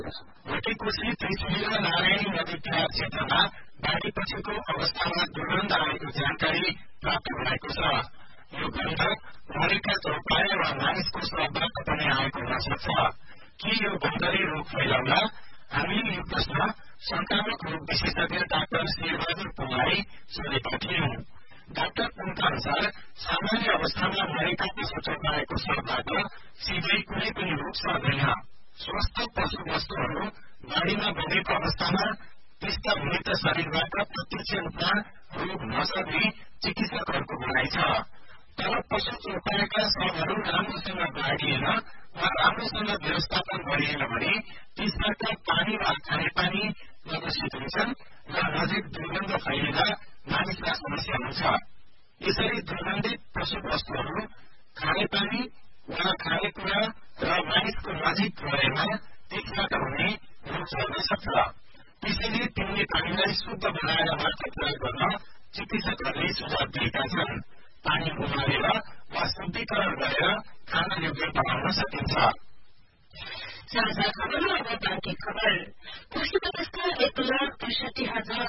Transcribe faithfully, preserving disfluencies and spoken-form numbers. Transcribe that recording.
भोटेकोशी त्रिशुली र नारायणी नदी तिहार क्षेत्रमा बाढीपछिको अवस्थामा दुर्गन्ध आएको जानकारी प्राप्त भएको छ। यो गन्ध मरेका चौपाया वा मानिसको शवबाट पनि आएको हुन सक्छ। के यो गन्धले रोग फैलाउला? हामीले यो प्रश्न संक्रामक रोग विशेषज्ञ डाक्टर शेरबहादुर पुनलाई सोधेका थियौं। डाक्टर पुनका अनुसार सामान्य अवस्थामा मरेका पशु चौपायाको शवबाट सिधै कुनै पनि रोग सर्दैन। स्वस्थ पशु वस्तुहरू बाढीमा बगेको अवस्थामा त्यस्ता मृत शरीरबाट प्रत्यक्ष रूपमा रोग नसर्ने चिकित्सकहरूको भनाइ छ। तर पशु चौपायाका शवहरू राम्रोसँग बाँडिएन वा राम्रोसँग व्यवस्थापन गरिएन भने त्यसबाट पानी वा खानेपानी प्रदूषित हुन्छन् र नजिक दुर्गन्ध फैलिँदा मानिसलाई समस्या हुन्छ। यसरी दुर्गन्धित पशु वस्तुहरू खानेपानी वा खानेकुरा र मानिसको नजिक रहेमा त्यसबाट हुने रोग सर्न सक्छ। त्यसैले पिउने पानीलाई शुद्ध बनाएर मात्र प्रयोग गर्न चिकित्सकहरूले सुझाव दिएका छन्। पानी उमालेर वा शुद्धिकरण गरेर खान योग्य बनाउन सकिन्छ। साझा खबरमा अब बाँकी खबर। पशुपतिका एक लाख त्रिसठी हजार